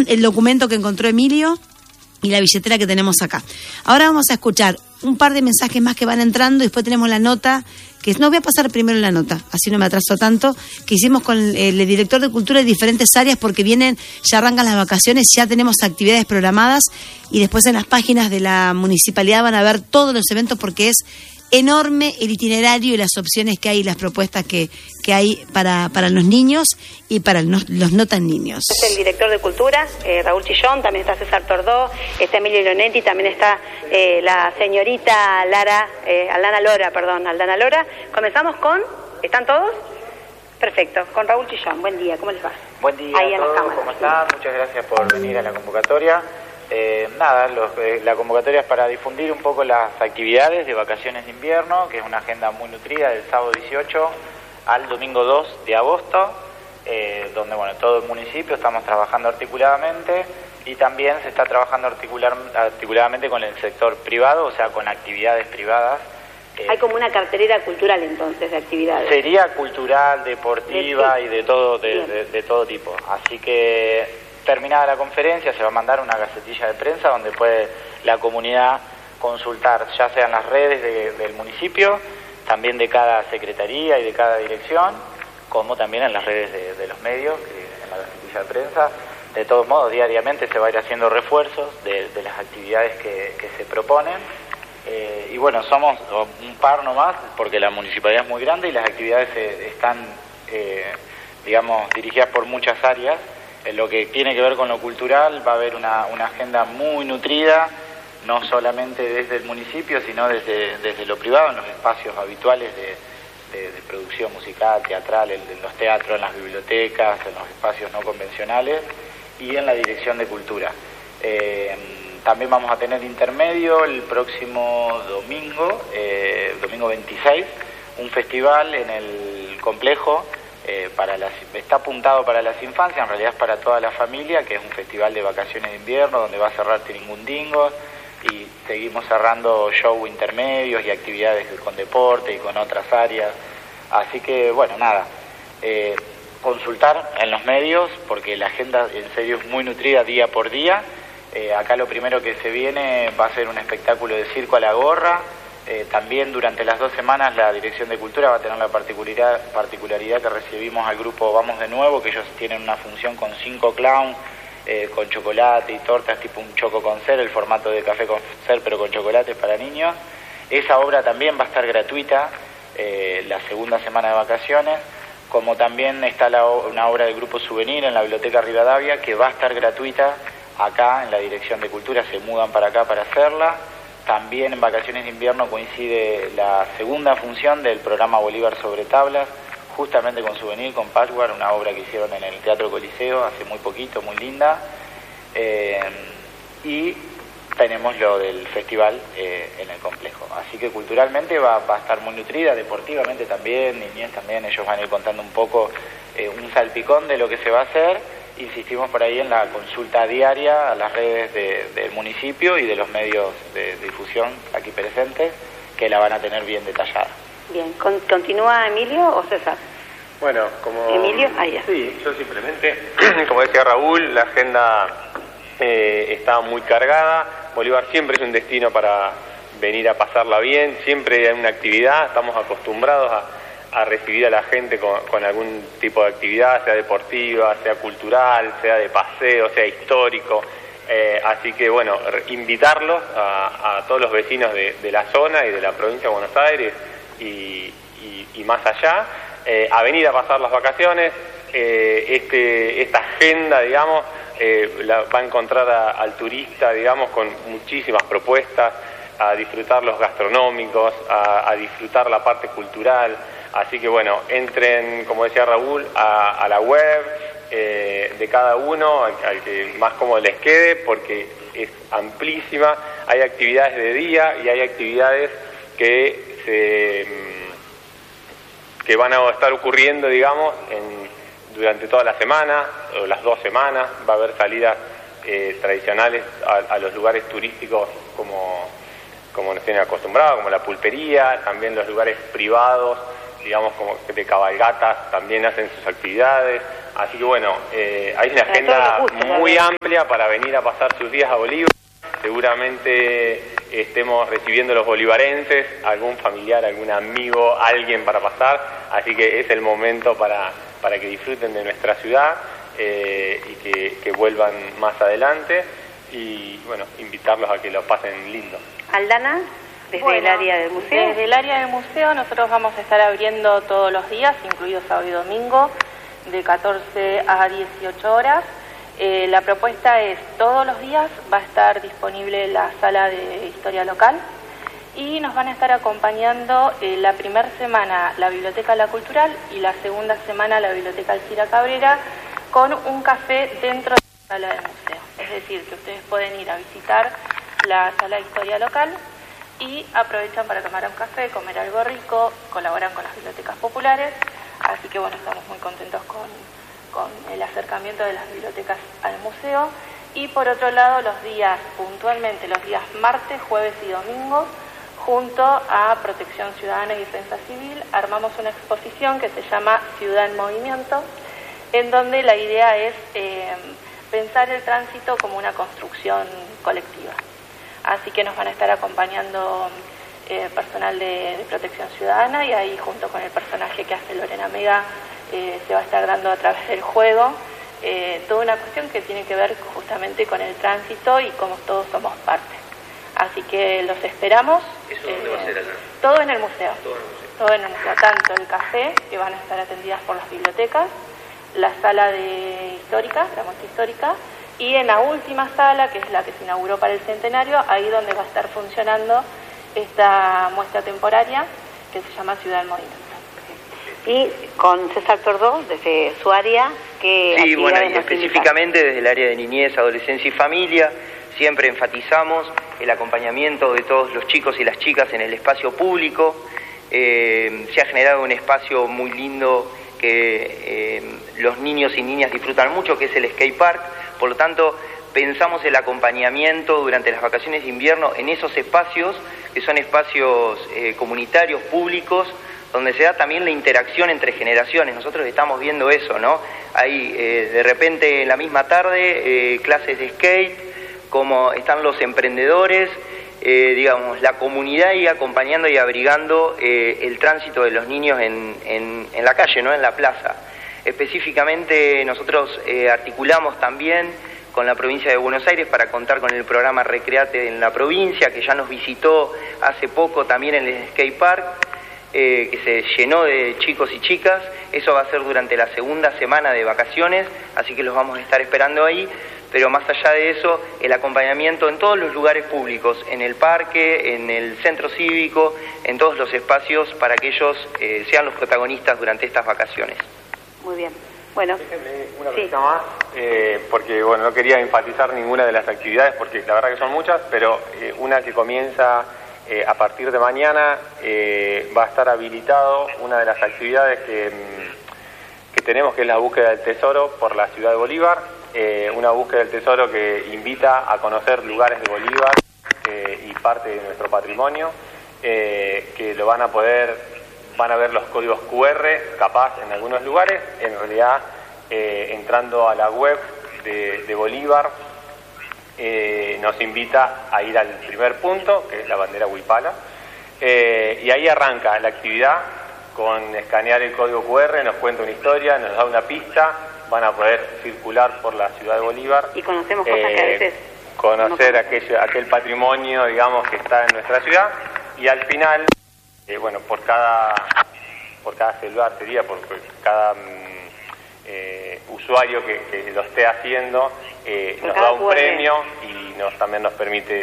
el documento que encontró Emilio y la billetera que tenemos acá. Ahora vamos a escuchar un par de mensajes más que van entrando y después tenemos la nota, que no voy a pasar primero la nota, así no me atraso tanto, que hicimos con el director de cultura de diferentes áreas porque ya arrancan las vacaciones, ya tenemos actividades programadas y después en las páginas de la municipalidad van a ver todos los eventos porque es enorme el itinerario y las opciones que hay y las propuestas que hay para los niños y para los no tan niños. Es el director de Cultura, Raúl Chillón, también está César Tordó, está Emilio Leonetti, también está la señorita Aldana Lora. Comenzamos con, ¿están todos? Perfecto, con Raúl Chillón. Buen día, ¿cómo les va? Buen día a todos, ¿cómo están? Muchas gracias por venir a la convocatoria. La convocatoria es para difundir un poco las actividades de vacaciones de invierno, que es una agenda muy nutrida del sábado 18 al domingo 2 de agosto, donde todo el municipio estamos trabajando articuladamente y también se está trabajando articuladamente con el sector privado, o sea, con actividades privadas. Hay como una cartelera cultural entonces de actividades. Sería cultural, deportiva y de todo tipo. Así que terminada la conferencia se va a mandar una gacetilla de prensa donde puede la comunidad consultar, ya sea en las redes del municipio, también de cada secretaría y de cada dirección, como también en las redes de los medios, en la gacetilla de prensa. De todos modos, diariamente se va a ir haciendo refuerzos de las actividades que se proponen. Y bueno, somos un par nomás, porque la municipalidad es muy grande y las actividades están, dirigidas por muchas áreas. En lo que tiene que ver con lo cultural va a haber una agenda muy nutrida, no solamente desde el municipio, sino desde lo privado, en los espacios habituales de producción musical, teatral, en los teatros, en las bibliotecas, en los espacios no convencionales y en la dirección de cultura. También vamos a tener intermedio el próximo domingo 26, un festival en el complejo. Está apuntado para las infancias, en realidad es para toda la familia, que es un festival de vacaciones de invierno donde va a cerrar Tiringundingos y seguimos cerrando show intermedios y actividades con deporte y con otras áreas. Así que consultar en los medios porque la agenda en serio es muy nutrida día por día. Acá lo primero que se viene va a ser un espectáculo de circo a la gorra. También durante las 2 semanas la Dirección de Cultura va a tener la particularidad que recibimos al grupo Vamos de Nuevo, que ellos tienen una función con 5 clowns, con chocolate y tortas, tipo un choco con ser, el formato de café con ser, pero con chocolate para niños. Esa obra también va a estar gratuita la segunda semana de vacaciones, como también está una obra del grupo Souvenir en la Biblioteca Rivadavia, que va a estar gratuita acá en la Dirección de Cultura, se mudan para acá para hacerla. También en vacaciones de invierno coincide la segunda función del programa Bolívar sobre tablas, justamente con Souvenir, con Patchwork, una obra que hicieron en el Teatro Coliseo hace muy poquito, muy linda. Y tenemos lo del festival en el complejo. Así que culturalmente va a estar muy nutrida, deportivamente también, niñez también, ellos van a ir contando un poco un salpicón de lo que se va a hacer. Insistimos por ahí en la consulta diaria a las redes del municipio y de los medios de difusión aquí presentes, que la van a tener bien detallada. Bien, ¿continúa Emilio o César? Bueno, como... ¿Emilio? Ya. Sí, yo simplemente, como decía Raúl, la agenda está muy cargada. Bolívar siempre es un destino para venir a pasarla bien, siempre hay una actividad, estamos acostumbrados a recibir a la gente con algún tipo de actividad, sea deportiva, sea cultural, sea de paseo, sea histórico. Así que bueno, invitarlos a todos los vecinos de la zona y de la provincia de Buenos Aires y más allá, a venir a pasar las vacaciones. Esta agenda, digamos, va a encontrar al turista, digamos, con muchísimas propuestas, a disfrutar los gastronómicos, a disfrutar la parte cultural. Así que bueno, entren, como decía Raúl, a la web de cada uno, al que más cómodo les quede, porque es amplísima. Hay actividades de día y hay actividades que van a estar ocurriendo, digamos, durante toda la semana, o las 2 semanas. Va a haber salidas tradicionales a los lugares turísticos como nos tienen acostumbrados, como la pulpería, también los lugares privados digamos, como de cabalgatas, también hacen sus actividades. Así que bueno, hay una agenda muy amplia para venir a pasar sus días a Bolívar. Seguramente estemos recibiendo los bolivarenses, algún familiar, algún amigo, alguien para pasar. Así que es el momento para que disfruten de nuestra ciudad y que vuelvan más adelante. Y bueno, invitarlos a que lo pasen lindo. Aldana, desde el área del museo. Desde el área del museo nosotros vamos a estar abriendo todos los días, incluido sábado y domingo, de 14 a 18 horas. La propuesta es, todos los días va a estar disponible la sala de historia local y nos van a estar acompañando la primera semana la Biblioteca La Cultural y la segunda semana la Biblioteca Alcira Cabrera, con un café dentro de la sala del museo. Es decir, que ustedes pueden ir a visitar la sala de historia local y aprovechan para tomar un café, comer algo rico, colaboran con las bibliotecas populares. Así que bueno, estamos muy contentos con el acercamiento de las bibliotecas al museo. Y por otro lado, puntualmente los días martes, jueves y domingos, junto a Protección Ciudadana y Defensa Civil, armamos una exposición que se llama Ciudad en Movimiento, en donde la idea es pensar el tránsito como una construcción colectiva. Así que nos van a estar acompañando personal de Protección Ciudadana, y ahí junto con el personaje que hace Lorena Mega se va a estar dando a través del juego toda una cuestión que tiene que ver justamente con el tránsito y cómo todos somos parte. Así que los esperamos. ¿Eso dónde va a ser allá? Todo en el museo. Todo en el museo, tanto el café, que van a estar atendidas por las bibliotecas, la sala histórica, la muestra histórica, y en la última sala, que es la que se inauguró para el centenario, ahí donde va a estar funcionando esta muestra temporaria que se llama Ciudad en Movimiento. Y con César Tordó, desde su área, ¿qué Sí, bueno, actividades nos específicamente invitan? desde el área de niñez, adolescencia y familia, siempre enfatizamos el acompañamiento de todos los chicos y las chicas en el espacio público. Se ha generado un espacio muy lindo que los niños y niñas disfrutan mucho, que es el skate park. Por lo tanto, pensamos el acompañamiento durante las vacaciones de invierno en esos espacios, que son espacios comunitarios, públicos, donde se da también la interacción entre generaciones. Nosotros estamos viendo eso, ¿no? Hay de repente en la misma tarde clases de skate, como están los emprendedores, digamos, la comunidad y acompañando y abrigando el tránsito de los niños en la calle, ¿no? En la plaza. Específicamente nosotros articulamos también con la provincia de Buenos Aires para contar con el programa Recreate en la provincia, que ya nos visitó hace poco también en el skate park, que se llenó de chicos y chicas. Eso va a ser durante la segunda semana de vacaciones, así que los vamos a estar esperando ahí. Pero más allá de eso, el acompañamiento en todos los lugares públicos, en el parque, en el centro cívico, en todos los espacios, para que ellos sean los protagonistas durante estas vacaciones. Muy bien. Bueno, Déjenme una cosita más, porque bueno, no quería enfatizar ninguna de las actividades, porque la verdad que son muchas, pero una que comienza a partir de mañana va a estar habilitado una de las actividades que tenemos, que es la búsqueda del tesoro por la ciudad de Bolívar. Una búsqueda del tesoro que invita a conocer lugares de Bolívar y parte de nuestro patrimonio, que lo van a ver los códigos QR, capaz en algunos lugares. En realidad, entrando a la web de Bolívar, nos invita a ir al primer punto, que es la bandera Huipala, y ahí arranca la actividad con escanear el código QR, nos cuenta una historia, nos da una pista, van a poder circular por la ciudad de Bolívar. Y conocemos cosas que a veces... Conocer aquel patrimonio, digamos, que está en nuestra ciudad, y al final, bueno, por cada celular sería, por cada usuario que lo esté haciendo, nos da un premio y también nos permite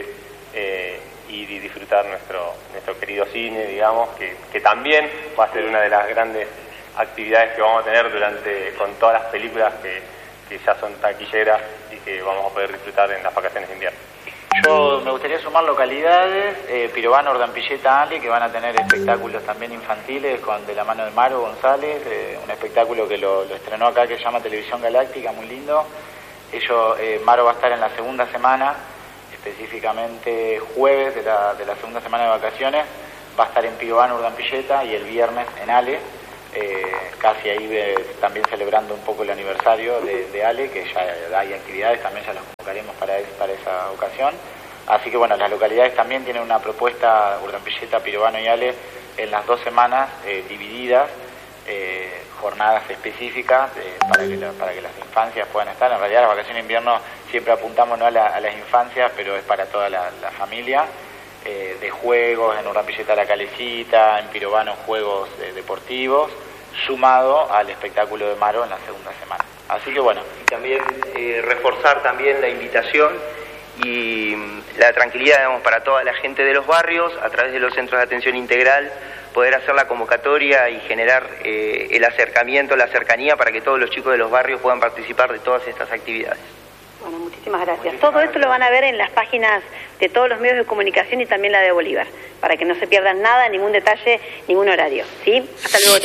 ir y disfrutar nuestro querido cine, digamos, que también va a ser una de las grandes actividades que vamos a tener con todas las películas que ya son taquilleras y que vamos a poder disfrutar en las vacaciones de invierno. Yo me gustaría sumar localidades, Pirobano, Ordampilleta, Ale, que van a tener espectáculos también infantiles de la mano de Maro González, un espectáculo que lo estrenó acá, que se llama Televisión Galáctica, muy lindo. Maro va a estar en la segunda semana, específicamente jueves de la segunda semana de vacaciones, va a estar en Pirovano, Urdampilleta, y el viernes en Ale, casi ahí también celebrando un poco el aniversario de Ale, que ya hay actividades, también ya las convocaremos para esa ocasión. Así que bueno, las localidades también tienen una propuesta, Urdampilleta, Pirovano y Ale, en las 2 semanas divididas, jornadas específicas para que las infancias puedan estar. En realidad las vacaciones de invierno siempre apuntamos, ¿no?, a las infancias, pero es para toda la familia, de juegos, en Urdampilleta la calecita, en Pirovano juegos deportivos, sumado al espectáculo de Maro en la segunda semana. Así que bueno. Y también reforzar también la invitación y la tranquilidad, digamos, para toda la gente de los barrios, a través de los centros de atención integral, poder hacer la convocatoria y generar el acercamiento, la cercanía, para que todos los chicos de los barrios puedan participar de todas estas actividades. Bueno, muchísimas gracias. Todo esto lo van a ver en las páginas de todos los medios de comunicación y también la de Bolívar, para que no se pierdan nada, ningún detalle, ningún horario. ¿Sí? Hasta luego.